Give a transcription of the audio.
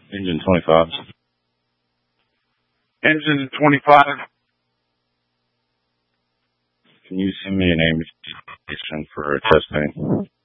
Engine 25. Engine 25. Can you send me an invitation for a testing?